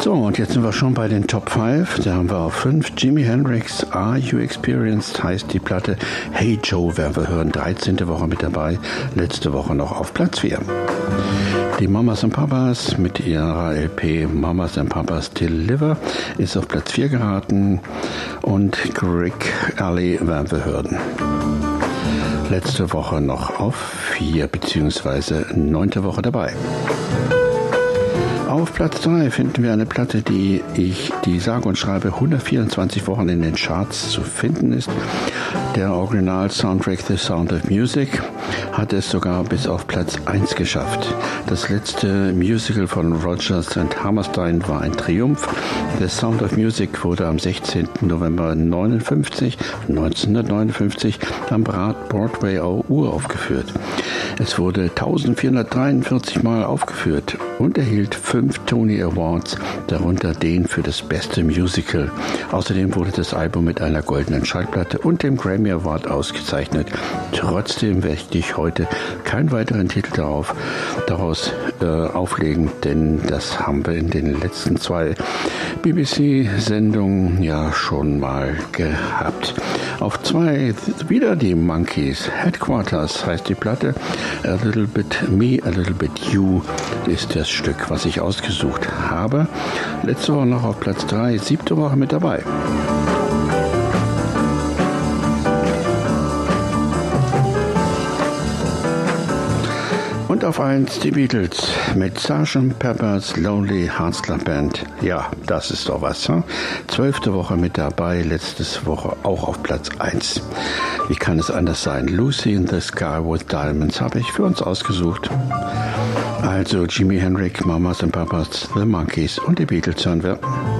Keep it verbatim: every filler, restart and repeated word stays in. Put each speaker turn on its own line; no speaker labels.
So, und jetzt sind wir schon bei den Top fünf. Da haben wir auf fünf Jimi Hendrix, Are You Experienced, heißt die Platte. Hey Joe werden wir hören, dreizehnte Woche mit dabei, letzte Woche noch auf Platz vier. Die Mamas and Papas mit ihrer L P Mamas and Papas Deliver ist auf Platz vier geraten und Greg Alley werden wir hören. Letzte Woche noch auf vier bzw. neunte Woche dabei. Auf Platz drei finden wir eine Platte, die ich, die sage und schreibe, hundertvierundzwanzig Wochen in den Charts zu finden ist. Der Original-Soundtrack The Sound of Music hat es sogar bis auf Platz eins geschafft. Das letzte Musical von Rodgers and Hammerstein war ein Triumph. The Sound of Music wurde am sechzehnten November neunzehnhundertneunundfünfzig am Broadway uraufgeführt. Es wurde eintausendvierhundertdreiundvierzig Mal aufgeführt und erhielt fünf Tony Awards, darunter den für das beste Musical. Außerdem wurde das Album mit einer goldenen Schallplatte und dem Grammy Award ausgezeichnet. Trotzdem werde ich heute keinen weiteren Titel darauf, daraus äh, auflegen, denn das haben wir in den letzten zwei B B C-Sendungen ja schon mal gehabt. Auf zwei wieder die Monkees. Headquarters heißt die Platte. A Little Bit Me, A Little Bit You ist das Stück, was ich ausgesucht habe. Letzte Woche noch auf Platz drei, siebte Woche mit dabei. Und auf eins die Beatles mit Sergeant Pepper's Lonely Hearts Club Band. Ja, das ist doch was. Hm? Zwölfte Woche mit dabei, letzte Woche auch auf Platz eins. Wie kann es anders sein? Lucy in the Sky with Diamonds habe ich für uns ausgesucht. Also Jimi Hendrix, Mamas and Papas, The Monkees und die Beatles hören wir.